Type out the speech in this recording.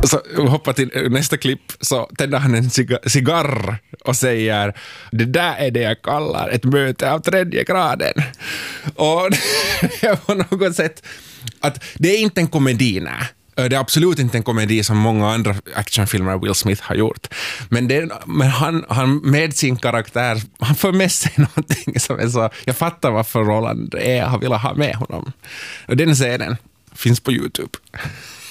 Så hoppar till nästa klipp, så tänder han en cigarr och säger: det där är det jag kallar ett möte av 3:e graden. Och det är på något sätt att det är inte en komedi, nej. Det är absolut inte en komedi som många andra actionfilmer Will Smith har gjort. Men han med sin karaktär, han får med sig någonting som är så... Jag fattar varför Roland har velat ha med honom. Och den scenen finns på YouTube.